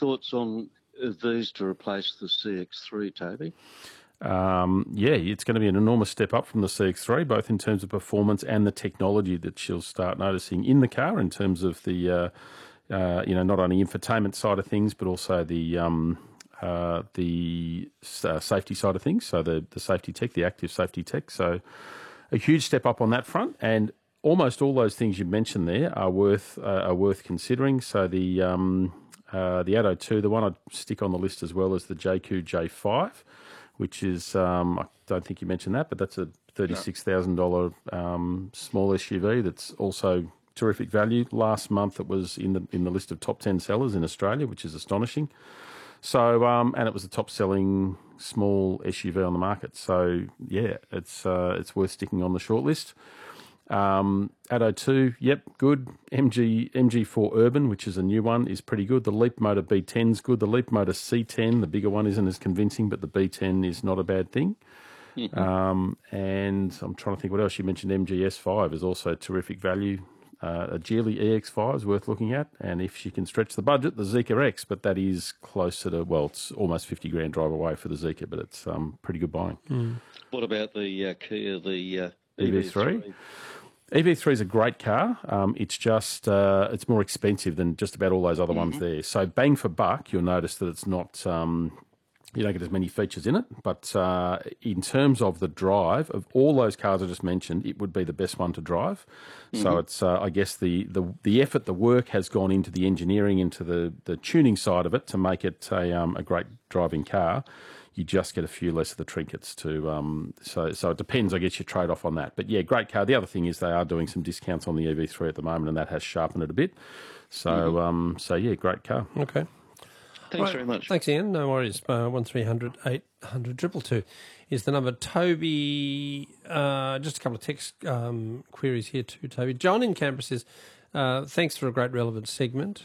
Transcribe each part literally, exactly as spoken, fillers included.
thoughts on these to replace the C X three, Toby? Um, yeah, it's going to be an enormous step up from the C X three, both in terms of performance and the technology that she'll start noticing in the car in terms of the, uh, uh, you know, not only infotainment side of things, but also the um, uh, the uh, safety side of things. So the, the safety tech, the active safety tech. So a huge step up on that front. And almost all those things you mentioned there are worth uh, are worth considering. So the um, uh, the Atto two, the one I'd stick on the list as well as the J Q J five, which is, um, I don't think you mentioned that, but that's a thirty-six thousand dollars um, small S U V that's also terrific value. Last month it was in the in the list of top ten sellers in Australia, which is astonishing. So, um, and it was the top selling small S U V on the market. So, yeah, it's uh, it's worth sticking on the short list. Um, Atto two, yep, good. M G M G four Urban, which is a new one, is pretty good. The Leap Motor B ten's good. The Leap Motor C ten, the bigger one, isn't as convincing, but the B ten is not a bad thing. Mm-hmm. Um, and I'm trying to think what else. You mentioned M G S five is also terrific value. Uh, a Geely E X five is worth looking at. And if she can stretch the budget, the Zeekr X, but that is closer to, well, it's almost fifty grand drive away for the Zeekr, but it's um, pretty good buying. Mm. What about the uh, Kia, the uh, E V three? E V three is a great car. Um, it's just uh, it's more expensive than just about all those other mm-hmm. ones there. So bang for buck, you'll notice that it's not um, you don't get as many features in it. But uh, in terms of the drive, of all those cars I just mentioned, it would be the best one to drive. Mm-hmm. So it's uh, I guess the, the the effort, the work has gone into the engineering, into the, the tuning side of it to make it a um, a great driving car. You just get a few less of the trinkets to, um, so so it depends, I guess, your trade-off on that. But yeah, great car. The other thing is they are doing some discounts on the E V three at the moment, and that has sharpened it a bit. So, mm-hmm. um, so yeah, great car. Okay. Thanks right. very much. Thanks, Ian. No worries. Uh, one three hundred eight hundred two two two is the number. Toby, uh, just a couple of text um, queries here too, Toby. John in Canberra says, uh, thanks for a great relevant segment.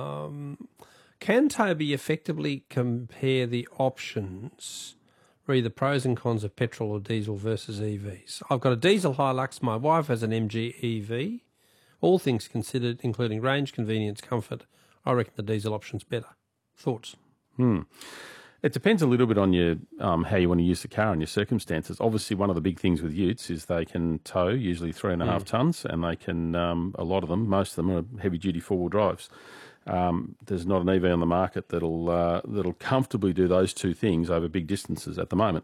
Um Can Toby effectively compare the options, read the pros and cons of petrol or diesel versus E Vs? I've got a diesel Hilux. My wife has an M G E V. All things considered, including range, convenience, comfort, I reckon the diesel option's better. Thoughts? Hmm. It depends a little bit on your um, how you want to use the car and your circumstances. Obviously, one of the big things with utes is they can tow, usually three and a mm. half tonnes, and they can, um, a lot of them, most of them are heavy-duty four-wheel drives. Um, there's not an E V on the market that'll uh, that'll comfortably do those two things over big distances at the moment.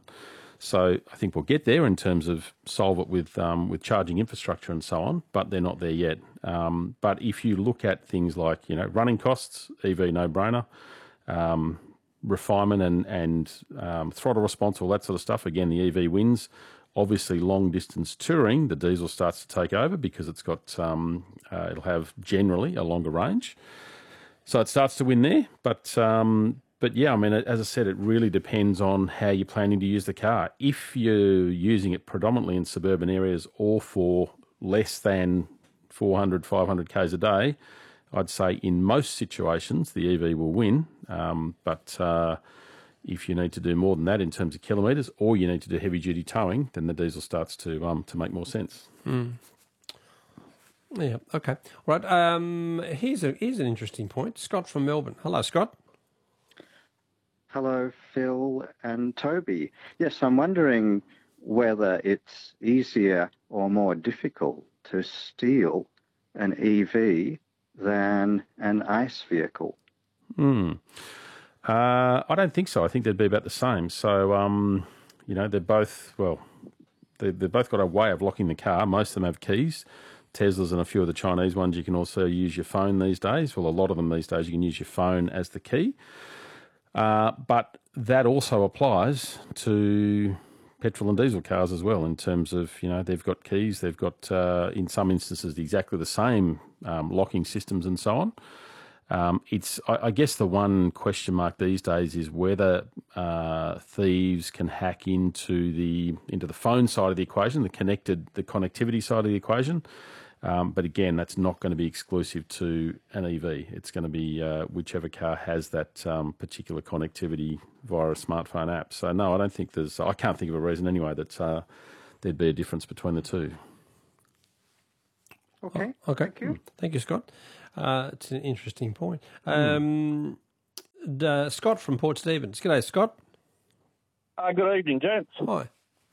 So I think we'll get there in terms of solve it with um, with charging infrastructure and so on, but they're not there yet. Um, but if you look at things like, you know, running costs, E V no-brainer, um, refinement and and um, throttle response, all that sort of stuff. Again, the E V wins. Obviously, long distance touring, the diesel starts to take over because it's got um, uh, it'll have generally a longer range. So it starts to win there, but um, but yeah, I mean, as I said, it really depends on how you're planning to use the car. If you're using it predominantly in suburban areas or for less than four hundred, five hundred kays a day, I'd say in most situations the E V will win. Um, but uh, if you need to do more than that in terms of kilometres, or you need to do heavy duty towing, then the diesel starts to um, to make more sense. Mm. Yeah, okay. All right, um, here's, a, here's an interesting point. Scott from Melbourne. Hello, Scott. Hello, Phil and Toby. Yes, I'm wondering whether it's easier or more difficult to steal an E V than an ICE vehicle. Hmm. Uh, I don't think so. I think they'd be about the same. So, um, you know, they're both, well, they, they've both got a way of locking the car. Most of them have keys. Teslas and a few of the Chinese ones, you can also use your phone these days. Well, a lot of them these days, you can use your phone as the key. Uh, but that also applies to petrol and diesel cars as well in terms of, you know, they've got keys, they've got, uh, in some instances, exactly the same um, locking systems and so on. Um, it's, I, I guess the one question mark these days is whether uh, thieves can hack into the into the phone side of the equation, the connected, the connectivity side of the equation. Um, but again, that's not going to be exclusive to an E V. It's going to be uh, whichever car has that um, particular connectivity via a smartphone app. So no, I don't think there's. I can't think of a reason anyway that uh, there'd be a difference between the two. Okay. Oh, okay. Thank you. Thank you, Scott. Uh, it's an interesting point. Um, uh, Scott from Port Stephens. G'day, Scott. Uh, good evening, gents. Hi.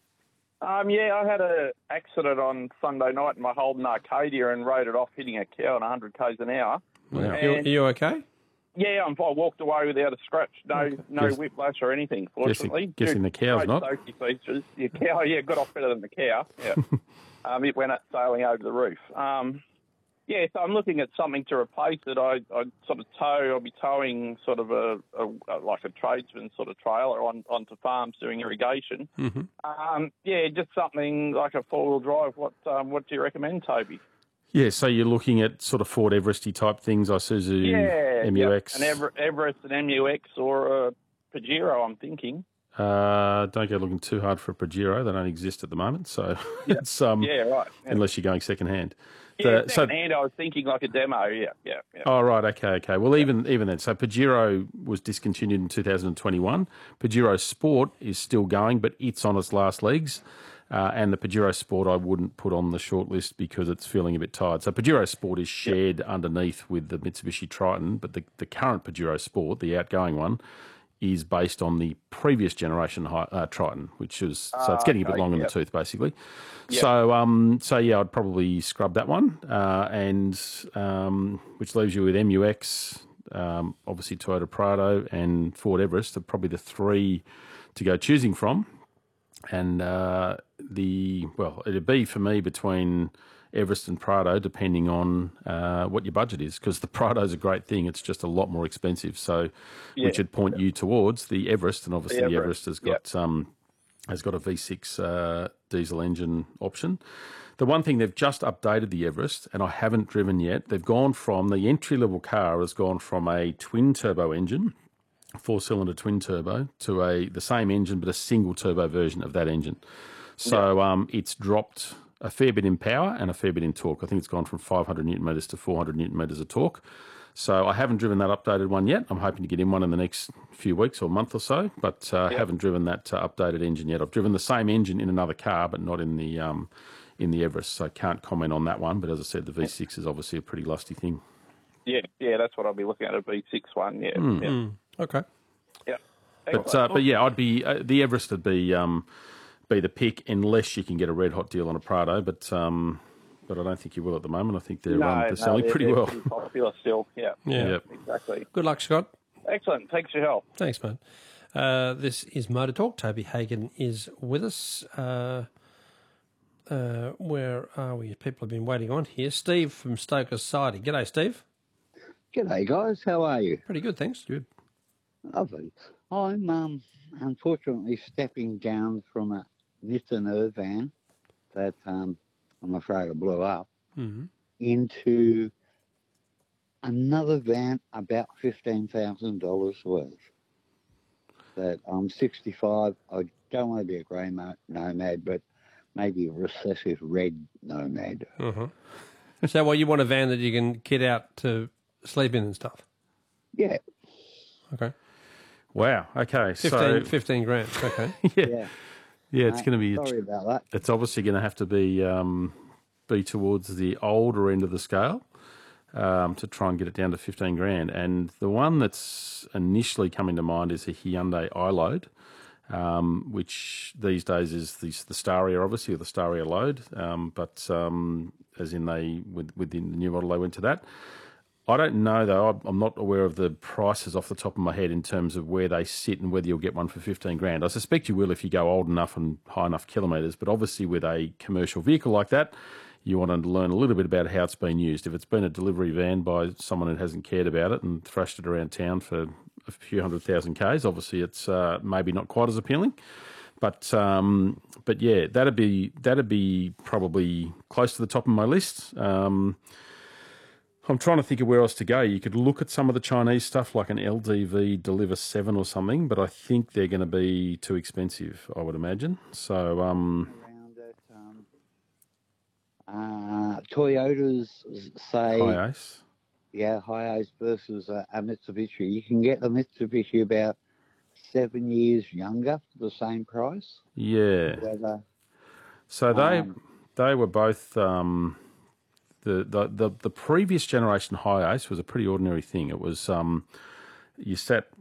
Um, yeah, I had an accident on Sunday night in my Holden Arcadia and rode it off hitting a cow at one hundred k's an hour. Wow. You, are you okay? Yeah, I'm, I walked away without a scratch, no no Guess- whiplash or anything, fortunately. Guessing, guessing the cow's Great not. safety features. Your cow, yeah, got off better than the cow. Yeah. um, it went up sailing over the roof. Um, yeah, so I'm looking at something to replace it. I, I sort of tow, I'll be towing sort of a, a, a like a tradesman sort of trailer on onto farms doing irrigation. Mm-hmm. Um, yeah, just something like a four-wheel drive. What um, what do you recommend, Toby? Yeah, so you're looking at sort of Ford Everesty type things, Isuzu Yeah, M U X. Yep. An Ever- Everest, an M U X, or a Pajero, I'm thinking. Uh, don't go looking too hard for a Pajero. They don't exist at the moment, so it's um Yeah, right. Yeah, unless you're going second hand. yeah The- second hand, I was thinking like a demo, yeah, yeah, yeah. Oh, right, okay, okay. Well, even even then, so Pajero was discontinued in two thousand twenty-one. Pajero Sport is still going, but it's on its last legs. Uh, and the Pajero Sport I wouldn't put on the short list because it's feeling a bit tired. So Pajero Sport is shared yep. underneath with the Mitsubishi Triton, but the, the current Pajero Sport, the outgoing one, is based on the previous generation uh, Triton, which is so uh, it's getting okay, a bit long in yep. the tooth, basically. Yep. So, um, so yeah, I'd probably scrub that one, uh, and um, which leaves you with M U X, um, obviously Toyota Prado, and Ford Everest are probably the three to go choosing from. And uh, the well, it'd be for me between Everest and Prado, depending on uh, what your budget is, because the Prado's a great thing. It's just a lot more expensive, so yeah. which would point you towards the Everest, and obviously the Everest, the Everest has got yep. um, has got a V six uh, diesel engine option. The one thing they've just updated the Everest, and I haven't driven yet. They've gone from the entry level car has gone from a twin turbo engine. Four-cylinder twin turbo to a the same engine but a single turbo version of that engine. So yeah. um, it's dropped a fair bit in power and a fair bit in torque. I think it's gone from five hundred newton meters to four hundred newton meters of torque. So I haven't driven that updated one yet. I'm hoping to get in one in the next few weeks or month or so, but I uh, yeah. haven't driven that uh, updated engine yet. I've driven the same engine in another car, but not in the um, in the Everest. So I can't comment on that one. But as I said, the V six is obviously a pretty lusty thing. Yeah, yeah, that's what I'll be looking at, a V six one. Yeah, mm. yeah. Mm. Okay. Yeah. But uh, but yeah, I'd be uh, the Everest would be um, be the pick unless you can get a red hot deal on a Prado. But um, but I don't think you will at the moment. I think they're no, um, they're no, selling they're, pretty they're well. Pretty popular still. Yeah. Yeah. Yep. Exactly. Good luck, Scott. Excellent. Thanks for your help. Thanks, mate. Uh, this is Motor Talk. Toby Hagen is with us. Uh, uh, where are we? People have been waiting on here. Steve from Stoker Society. G'day, Steve. G'day, guys. How are you? Pretty good, thanks. Good. Lovely. I'm um, unfortunately stepping down from a Nissan Irvan that um, I'm afraid I blew up mm-hmm. into another van about fifteen thousand dollars worth. That I'm sixty-five. I don't want to be a grey mo- nomad, but maybe a recessive red nomad. Uh-huh. So, well, you want a van that you can kit out to sleep in and stuff? Yeah. Okay. Wow. Okay. fifteen, so fifteen grand. Okay. yeah. Yeah. Yeah, it's Mate, going to be. Sorry about that. It's obviously going to have to be um, be towards the older end of the scale um, to try and get it down to fifteen grand. And the one that's initially coming to mind is a Hyundai iLoad, um, which these days is the, the Staria, obviously, or the Staria Load. Um, but um, as in they with within the new model, they went to that. I don't know, though. I'm not aware of the prices off the top of my head in terms of where they sit and whether you'll get one for fifteen grand. I suspect you will if you go old enough and high enough kilometres, but obviously with a commercial vehicle like that, you want to learn a little bit about how it's been used. If it's been a delivery van by someone who hasn't cared about it and thrashed it around town for a few hundred thousand Ks, obviously it's uh, maybe not quite as appealing. But um, but yeah, that'd be that'd be probably close to the top of my list. Um, I'm trying to think of where else to go. You could look at some of the Chinese stuff like an L D V Deliver seven or something, but I think they're going to be too expensive, I would imagine. So, um... Around it, um, uh, Toyotas, say... Hiace. Yeah, Hiace versus a, a Mitsubishi. You can get the Mitsubishi about seven years younger for the same price. Yeah. Whether, so they um, they were both... Um, The, the the the previous generation Hiace was a pretty ordinary thing. It was um, you sat